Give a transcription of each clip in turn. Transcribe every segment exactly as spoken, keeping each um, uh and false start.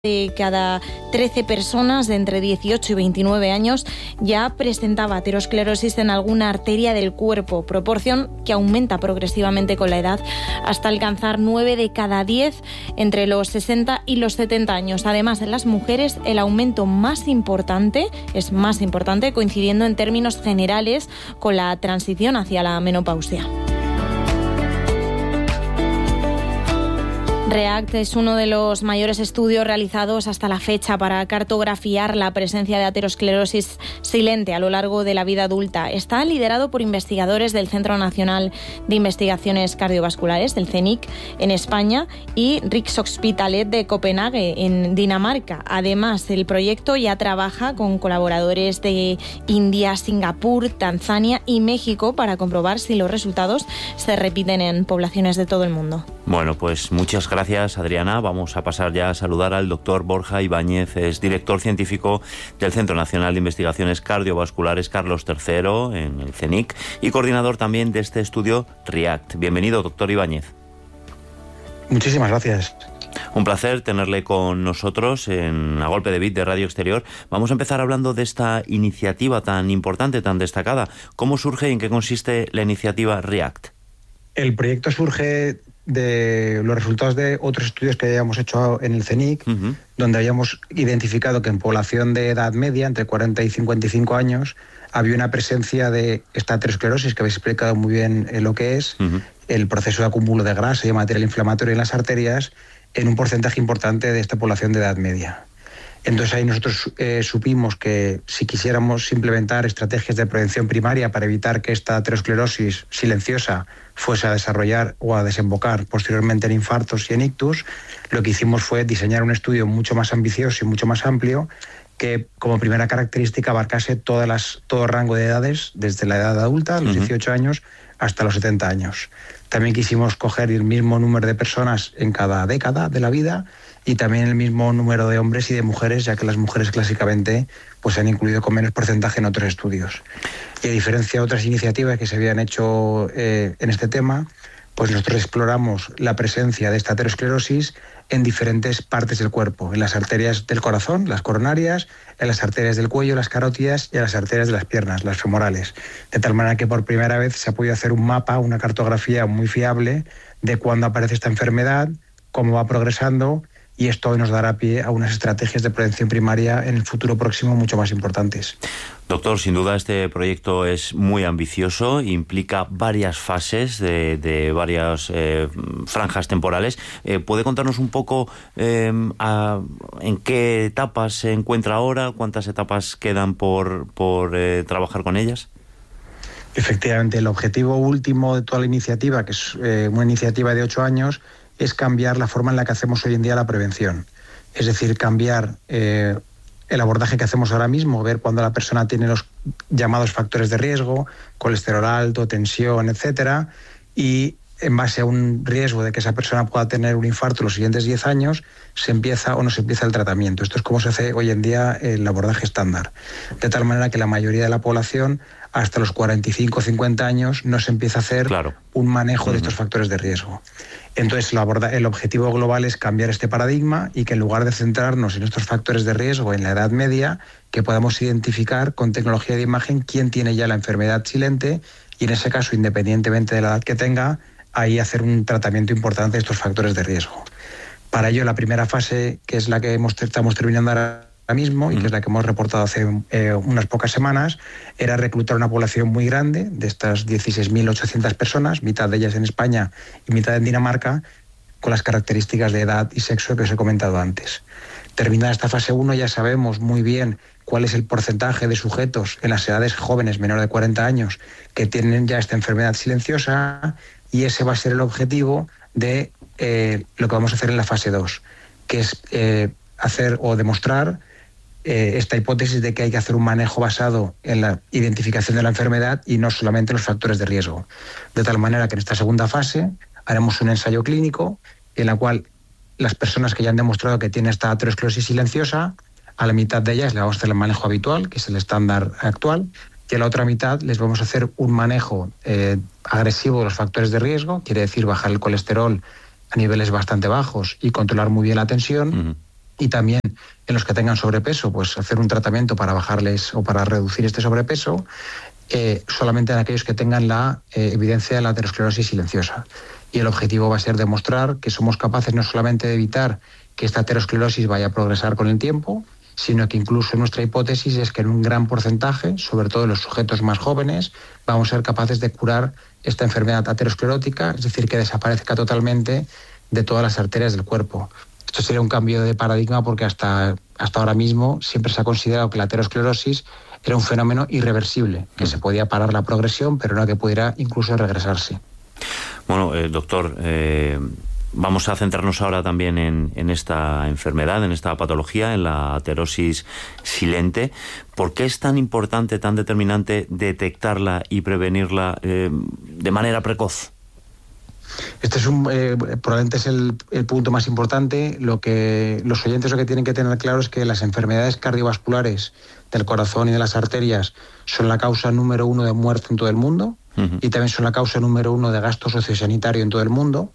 de cada trece personas de entre dieciocho y veintinueve años ya presentaba aterosclerosis en alguna arteria del cuerpo, proporción que aumenta progresivamente con la edad hasta alcanzar nueve de cada diez entre los sesenta y los setenta años. Además, en las mujeres el aumento más importante es más importante, coincidiendo en términos generales con la transición hacia la menopausia. REACT es uno de los mayores estudios realizados hasta la fecha para cartografiar la presencia de aterosclerosis silente a lo largo de la vida adulta. Está liderado por investigadores del Centro Nacional de Investigaciones Cardiovasculares, del CENIC, en España, y Rikshospitalet de Copenhague, en Dinamarca. Además, el proyecto ya trabaja con colaboradores de India, Singapur, Tanzania y México para comprobar si los resultados se repiten en poblaciones de todo el mundo. Bueno, pues muchas gracias, Adriana. Vamos a pasar ya a saludar al doctor Borja Ibáñez, es director científico del Centro Nacional de Investigaciones Cardiovasculares Carlos tercero en el CENIC y coordinador también de este estudio REACT. Bienvenido, doctor Ibáñez. Muchísimas gracias. Un placer tenerle con nosotros en A Golpe de Bit de Radio Exterior. Vamos a empezar hablando de esta iniciativa tan importante, tan destacada. ¿Cómo surge y en qué consiste la iniciativa REACT? El proyecto surge de los resultados de otros estudios que habíamos hecho en el CENIC, uh-huh. donde habíamos identificado que en población de edad media, entre cuarenta y cincuenta y cinco años, había una presencia de esta aterosclerosis, que habéis explicado muy bien lo que es, uh-huh. el proceso de acúmulo de grasa y material inflamatorio en las arterias, en un porcentaje importante de esta población de edad media. Entonces ahí nosotros eh, supimos que si quisiéramos implementar estrategias de prevención primaria para evitar que esta aterosclerosis silenciosa fuese a desarrollar o a desembocar posteriormente en infartos y en ictus, lo que hicimos fue diseñar un estudio mucho más ambicioso y mucho más amplio que como primera característica abarcase todas las, todo el rango de edades, desde la edad adulta, los uh-huh. dieciocho años, hasta los setenta años. También quisimos coger el mismo número de personas en cada década de la vida y también el mismo número de hombres y de mujeres, ya que las mujeres clásicamente pues, se han incluido con menos porcentaje en otros estudios. Y a diferencia de otras iniciativas que se habían hecho eh, en este tema, pues nosotros exploramos la presencia de esta aterosclerosis en diferentes partes del cuerpo, en las arterias del corazón, las coronarias, en las arterias del cuello, las carótidas, y en las arterias de las piernas, las femorales. De tal manera que por primera vez se ha podido hacer un mapa, una cartografía muy fiable de cuándo aparece esta enfermedad, cómo va progresando, y esto hoy nos dará pie a unas estrategias de prevención primaria en el futuro próximo mucho más importantes. Doctor, sin duda este proyecto es muy ambicioso, implica varias fases de, de varias eh, franjas temporales. Eh, ¿Puede contarnos un poco eh, a, en qué etapas se encuentra ahora? ¿Cuántas etapas quedan por, por eh, trabajar con ellas? Efectivamente, el objetivo último de toda la iniciativa, que es eh, una iniciativa de ocho años, es cambiar la forma en la que hacemos hoy en día la prevención. Es decir, cambiar eh, el abordaje que hacemos ahora mismo, ver cuando la persona tiene los llamados factores de riesgo, colesterol alto, tensión, etcétera, y en base a un riesgo de que esa persona pueda tener un infarto en los siguientes diez años, se empieza o no se empieza el tratamiento. Esto es como se hace hoy en día el abordaje estándar. De tal manera que la mayoría de la población, hasta los cuarenta y cinco o cincuenta años, no se empieza a hacer claro. un manejo uh-huh. de estos factores de riesgo. Entonces, el objetivo global es cambiar este paradigma y que en lugar de centrarnos en estos factores de riesgo en la edad media, que podamos identificar con tecnología de imagen quién tiene ya la enfermedad silente y en ese caso, independientemente de la edad que tenga, ahí hacer un tratamiento importante de estos factores de riesgo. Para ello, la primera fase, que es la que hemos, estamos terminando ahora mismo y que es la que hemos reportado hace eh, unas pocas semanas, era reclutar una población muy grande de estas dieciséis mil ochocientas personas, mitad de ellas en España y mitad en Dinamarca, con las características de edad y sexo que os he comentado antes. Terminada esta fase uno, ya sabemos muy bien cuál es el porcentaje de sujetos en las edades jóvenes, menor de cuarenta años, que tienen ya esta enfermedad silenciosa, y ese va a ser el objetivo de eh, lo que vamos a hacer en la fase dos, que es eh, hacer o demostrar Eh, esta hipótesis de que hay que hacer un manejo basado en la identificación de la enfermedad y no solamente en los factores de riesgo. De tal manera que en esta segunda fase haremos un ensayo clínico en la cual las personas que ya han demostrado que tienen esta aterosclerosis silenciosa, a la mitad de ellas le vamos a hacer el manejo habitual, que es el estándar actual, y a la otra mitad les vamos a hacer un manejo eh, agresivo de los factores de riesgo, quiere decir bajar el colesterol a niveles bastante bajos y controlar muy bien la tensión. Uh-huh. y también en los que tengan sobrepeso, pues hacer un tratamiento para bajarles o para reducir este sobrepeso, eh, solamente en aquellos que tengan la eh, evidencia de la aterosclerosis silenciosa. Y el objetivo va a ser demostrar que somos capaces no solamente de evitar que esta aterosclerosis vaya a progresar con el tiempo, sino que incluso nuestra hipótesis es que en un gran porcentaje, sobre todo en los sujetos más jóvenes, vamos a ser capaces de curar esta enfermedad aterosclerótica, es decir, que desaparezca totalmente de todas las arterias del cuerpo. Esto sería un cambio de paradigma porque hasta, hasta ahora mismo siempre se ha considerado que la aterosclerosis era un fenómeno irreversible, que se podía parar la progresión, pero no que pudiera incluso regresarse. Bueno, eh, doctor, eh, vamos a centrarnos ahora también en, en esta enfermedad, en esta patología, en la aterosis silente. ¿Por qué es tan importante, tan determinante detectarla y prevenirla eh, de manera precoz? Este es un, eh, probablemente es el, el punto más importante. Lo que los oyentes lo que tienen que tener claro es que las enfermedades cardiovasculares del corazón y de las arterias son la causa número uno de muerte en todo el mundo. Uh-huh. Y también son la causa número uno de gasto sociosanitario en todo el mundo.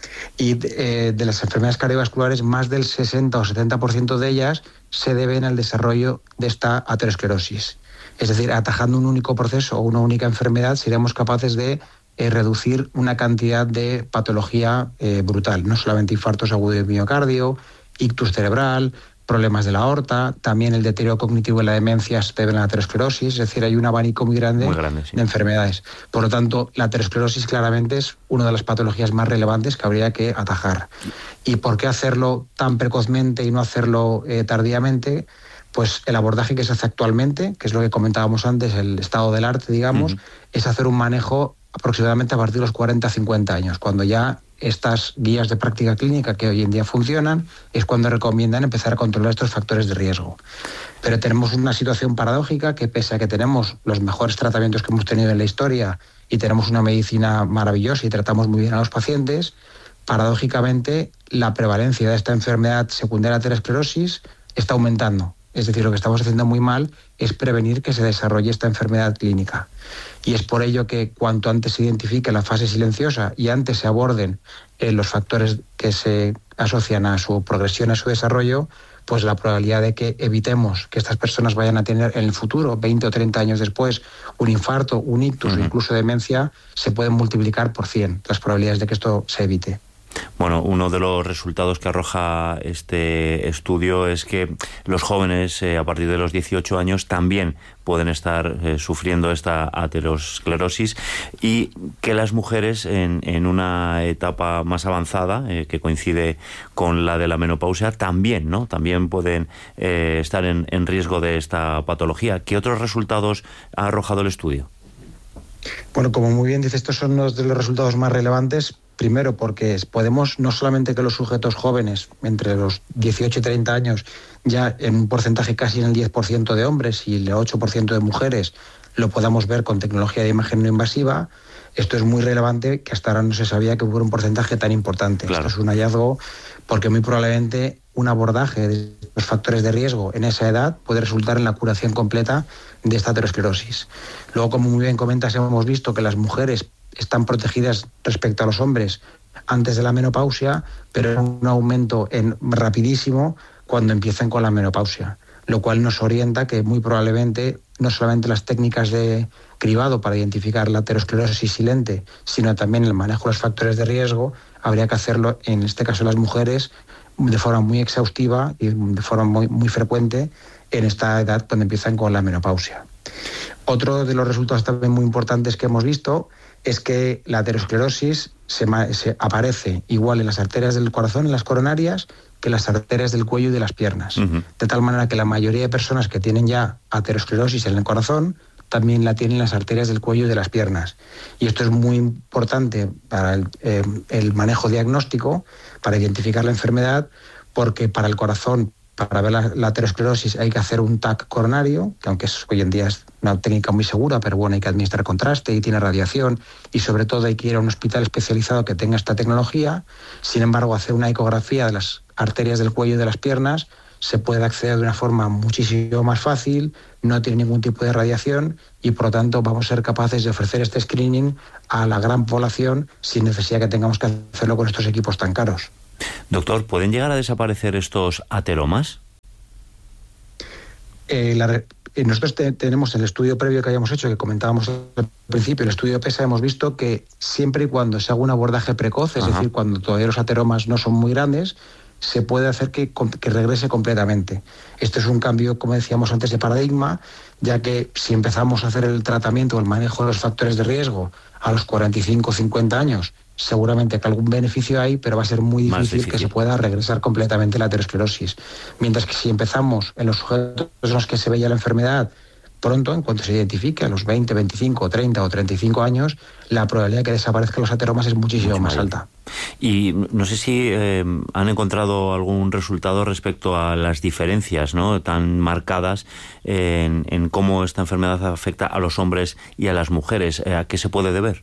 Y eh, de las enfermedades cardiovasculares, más del sesenta o setenta por ciento de ellas se deben al desarrollo de esta aterosclerosis. Es decir, atajando un único proceso o una única enfermedad, seremos capaces de eh, reducir una cantidad de patología eh, brutal. No solamente infartos agudos de miocardio, ictus cerebral, problemas de la aorta, también el deterioro cognitivo y la demencia se deben a la aterosclerosis, es decir, hay un abanico muy grande, muy grande sí. de enfermedades. Por lo tanto, la aterosclerosis claramente es una de las patologías más relevantes que habría que atajar. ¿Y por qué hacerlo tan precozmente y no hacerlo eh, tardíamente? Pues el abordaje que se hace actualmente, que es lo que comentábamos antes, el estado del arte, digamos, uh-huh. es hacer un manejo aproximadamente a partir de los cuarenta a cincuenta años, cuando ya estas guías de práctica clínica que hoy en día funcionan, es cuando recomiendan empezar a controlar estos factores de riesgo. Pero tenemos una situación paradójica que, pese a que tenemos los mejores tratamientos que hemos tenido en la historia y tenemos una medicina maravillosa y tratamos muy bien a los pacientes, paradójicamente la prevalencia de esta enfermedad secundaria de aterosclerosis está aumentando. Es decir, lo que estamos haciendo muy mal es prevenir que se desarrolle esta enfermedad clínica. Y es por ello que cuanto antes se identifique la fase silenciosa y antes se aborden eh, los factores que se asocian a su progresión, a su desarrollo, pues la probabilidad de que evitemos que estas personas vayan a tener en el futuro, veinte o treinta años después, un infarto, un ictus uh-huh. o incluso demencia, se pueden multiplicar por cien las probabilidades de que esto se evite. Bueno, uno de los resultados que arroja este estudio es que los jóvenes eh, a partir de los dieciocho años también pueden estar eh, sufriendo esta aterosclerosis y que las mujeres en, en una etapa más avanzada, eh, que coincide con la de la menopausia, también, ¿no? También pueden eh, estar en, en riesgo de esta patología. ¿Qué otros resultados ha arrojado el estudio? Bueno, como muy bien dice, estos son los de los resultados más relevantes. Primero, porque podemos, no solamente que los sujetos jóvenes, entre los dieciocho y treinta años, ya en un porcentaje casi en el diez por ciento de hombres y el ocho por ciento de mujeres, lo podamos ver con tecnología de imagen no invasiva. Esto es muy relevante, que hasta ahora no se sabía que hubiera un porcentaje tan importante. Claro. Esto es un hallazgo porque muy probablemente un abordaje de los factores de riesgo en esa edad puede resultar en la curación completa de esta aterosclerosis. Luego, como muy bien comentas, hemos visto que las mujeres están protegidas respecto a los hombres antes de la menopausia, pero un aumento en rapidísimo cuando empiezan con la menopausia, lo cual nos orienta que muy probablemente no solamente las técnicas de cribado para identificar la aterosclerosis silente, sino también el manejo de los factores de riesgo, habría que hacerlo, en este caso las mujeres, de forma muy exhaustiva y de forma muy, muy frecuente en esta edad cuando empiezan con la menopausia. Otro de los resultados también muy importantes que hemos visto es que la aterosclerosis se, se aparece igual en las arterias del corazón, en las coronarias, que en las arterias del cuello y de las piernas. Uh-huh. De tal manera que la mayoría de personas que tienen ya aterosclerosis en el corazón también la tienen en las arterias del cuello y de las piernas. Y esto es muy importante para el, eh, el manejo diagnóstico, para identificar la enfermedad, porque para el corazón, para ver la, la aterosclerosis hay que hacer un T A C coronario, que aunque es, hoy en día es una técnica muy segura, pero bueno, hay que administrar contraste y tiene radiación y sobre todo hay que ir a un hospital especializado que tenga esta tecnología. Sin embargo, hacer una ecografía de las arterias del cuello y de las piernas se puede acceder de una forma muchísimo más fácil, no tiene ningún tipo de radiación y por lo tanto vamos a ser capaces de ofrecer este screening a la gran población sin necesidad que tengamos que hacerlo con estos equipos tan caros. Doctor, ¿pueden llegar a desaparecer estos ateromas? Eh, la, eh, nosotros te, tenemos el estudio previo que habíamos hecho, que comentábamos al principio, el estudio PESA, hemos visto que siempre y cuando se haga un abordaje precoz, es Ajá. decir, cuando todavía los ateromas no son muy grandes, se puede hacer que, que regrese completamente. Esto es un cambio, como decíamos antes, de paradigma, ya que si empezamos a hacer el tratamiento o el manejo de los factores de riesgo a los cuarenta y cinco o cincuenta años, seguramente que algún beneficio hay, pero va a ser muy difícil, difícil que se pueda regresar completamente la aterosclerosis. Mientras que si empezamos en los sujetos en los que se veía la enfermedad pronto, en cuanto se identifique, a los veinte, veinticinco, treinta o treinta y cinco años, la probabilidad de que desaparezcan los ateromas es muchísimo Mucho más mayor. alta. Y no sé si eh, han encontrado algún resultado respecto a las diferencias, ¿no?, tan marcadas en, en cómo esta enfermedad afecta a los hombres y a las mujeres. ¿A qué se puede deber?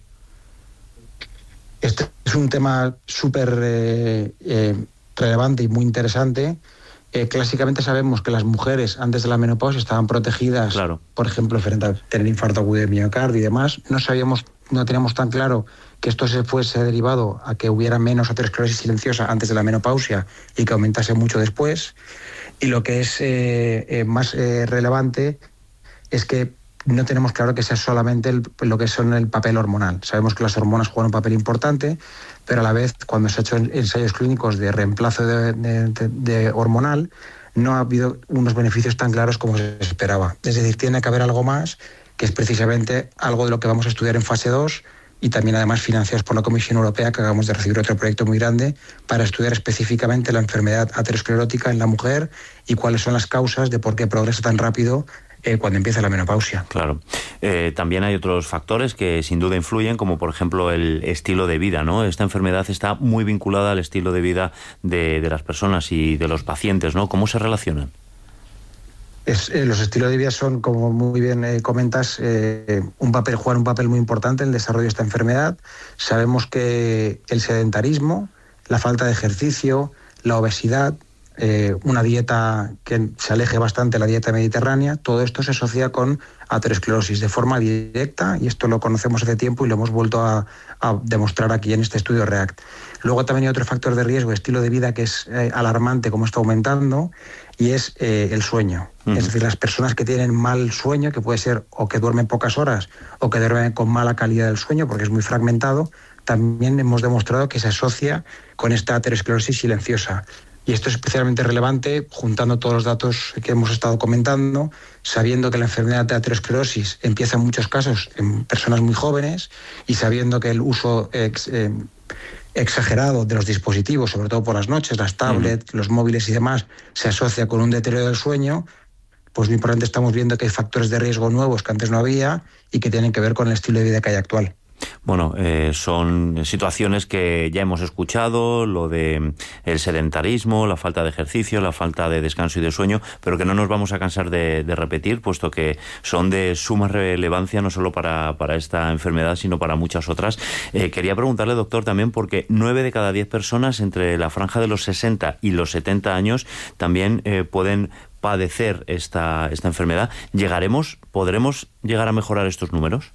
Este es un tema súper eh, eh, relevante y muy interesante. Eh, clásicamente sabemos que las mujeres antes de la menopausia estaban protegidas, claro. por ejemplo, frente a tener infarto agudo de miocardio y demás. No sabíamos, no teníamos tan claro que esto se fuese derivado a que hubiera menos aterosclerosis silenciosa antes de la menopausia y que aumentase mucho después. Y lo que es eh, eh, más eh, relevante es que no tenemos claro que sea solamente el, lo que son el papel hormonal. Sabemos que las hormonas juegan un papel importante, pero a la vez, cuando se ha hecho ensayos clínicos de reemplazo de, de, de, de hormonal, no ha habido unos beneficios tan claros como se esperaba. Es decir, tiene que haber algo más, que es precisamente algo de lo que vamos a estudiar en fase dos, y también además financiados por la Comisión Europea, que acabamos de recibir otro proyecto muy grande para estudiar específicamente la enfermedad aterosclerótica en la mujer y cuáles son las causas de por qué progresa tan rápido Eh, cuando empieza la menopausia. Claro. Eh, también hay otros factores que sin duda influyen, como por ejemplo el estilo de vida, ¿no? Esta enfermedad está muy vinculada al estilo de vida de, de las personas y de los pacientes, ¿no? ¿Cómo se relacionan? Es, eh, los estilos de vida son, como muy bien eh, comentas, eh, un papel, juegan un papel muy importante en el desarrollo de esta enfermedad. Sabemos que el sedentarismo, la falta de ejercicio, la obesidad, Eh, una dieta que se aleje bastante de la dieta mediterránea, todo esto se asocia con aterosclerosis de forma directa, y esto lo conocemos hace tiempo y lo hemos vuelto a, a demostrar aquí en este estudio REACT. Luego también hay otro factor de riesgo, estilo de vida, que es eh, alarmante, como está aumentando, y es eh, el sueño. Uh-huh. Es decir, las personas que tienen mal sueño, que puede ser o que duermen pocas horas o que duermen con mala calidad del sueño porque es muy fragmentado, también hemos demostrado que se asocia con esta aterosclerosis silenciosa. Y esto es especialmente relevante juntando todos los datos que hemos estado comentando, sabiendo que la enfermedad de aterosclerosis empieza en muchos casos en personas muy jóvenes y sabiendo que el uso ex, eh, exagerado de los dispositivos, sobre todo por las noches, las tablets, uh-huh. los móviles y demás, se asocia con un deterioro del sueño. Pues muy importante, estamos viendo que hay factores de riesgo nuevos que antes no había y que tienen que ver con el estilo de vida que hay actual. Bueno, eh, son situaciones que ya hemos escuchado, lo de el sedentarismo, la falta de ejercicio, la falta de descanso y de sueño, pero que no nos vamos a cansar de, de repetir, puesto que son de suma relevancia no solo para, para esta enfermedad, sino para muchas otras. Eh, quería preguntarle, doctor, también porque nueve de cada diez personas entre la franja de los sesenta y los setenta años también eh, pueden padecer esta, esta enfermedad. ¿Llegaremos, podremos llegar a mejorar estos números?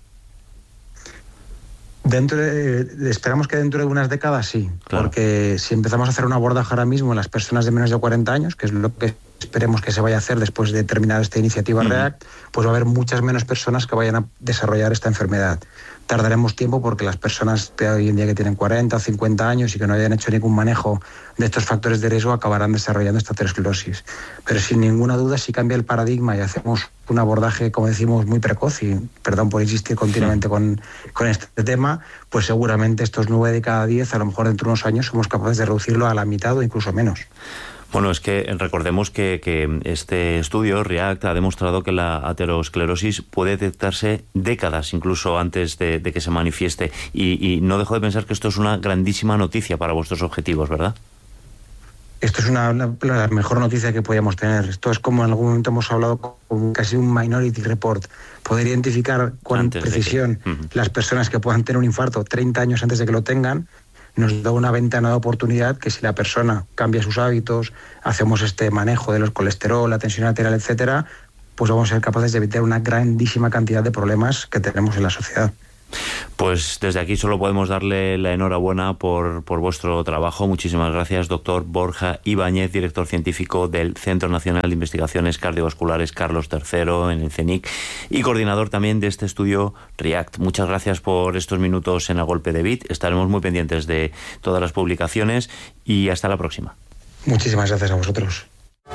Dentro de, esperamos que dentro de unas décadas sí, claro. Porque si empezamos a hacer un abordaje ahora mismo en las personas de menos de cuarenta años, que es lo que esperemos que se vaya a hacer después de terminar esta iniciativa uh-huh. REACT, pues va a haber muchas menos personas que vayan a desarrollar esta enfermedad. Tardaremos tiempo porque las personas de hoy en día que tienen cuarenta o cincuenta años y que no hayan hecho ningún manejo de estos factores de riesgo acabarán desarrollando esta aterosclerosis. Pero sin ninguna duda, si cambia el paradigma y hacemos un abordaje, como decimos, muy precoz, y perdón por insistir continuamente sí. con, con este tema, pues seguramente estos nueve de cada diez, a lo mejor dentro de unos años, somos capaces de reducirlo a la mitad o incluso menos. Bueno, es que recordemos que, que este estudio, REACT, ha demostrado que la aterosclerosis puede detectarse décadas incluso antes de, de que se manifieste. Y, y no dejo de pensar que esto es una grandísima noticia para vuestros objetivos, ¿verdad? Esto es una, la, la mejor noticia que podíamos tener. Esto es como en algún momento hemos hablado con casi un Minority Report. Poder identificar con antes precisión que... uh-huh. las personas que puedan tener un infarto treinta años antes de que lo tengan, nos da una ventana de oportunidad que si la persona cambia sus hábitos, hacemos este manejo de los colesterol, la tensión arterial, etcétera, pues vamos a ser capaces de evitar una grandísima cantidad de problemas que tenemos en la sociedad. Pues desde aquí solo podemos darle la enhorabuena por, por vuestro trabajo. Muchísimas gracias, doctor Borja Ibáñez, director científico del Centro Nacional de Investigaciones Cardiovasculares Carlos tercero en el C E N I C y coordinador también de este estudio REACT. Muchas gracias por estos minutos en A Golpe de Bit. Estaremos muy pendientes de todas las publicaciones y hasta la próxima. Muchísimas gracias a vosotros.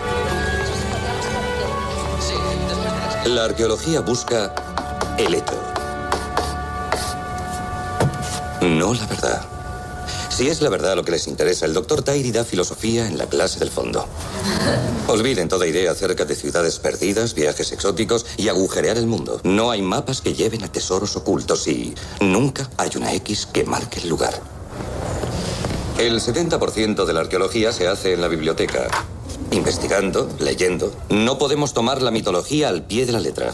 La arqueología busca el eto, no la verdad. Si es la verdad lo que les interesa, el doctor Tairi da filosofía en la clase del fondo. Olviden toda idea acerca de ciudades perdidas, viajes exóticos y agujerear el mundo. No hay mapas que lleven a tesoros ocultos y nunca hay una X que marque el lugar. El setenta por ciento de la arqueología se hace en la biblioteca. Investigando, leyendo. No podemos tomar la mitología al pie de la letra.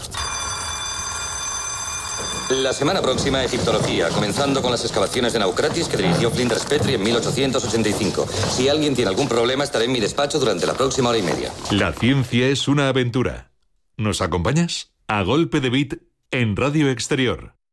La semana próxima, egiptología, comenzando con las excavaciones de Naucratis que dirigió Flinders Petrie en mil ochocientos ochenta y cinco. Si alguien tiene algún problema, estaré en mi despacho durante la próxima hora y media. La ciencia es una aventura. ¿Nos acompañas? A Golpe de Bit en Radio Exterior.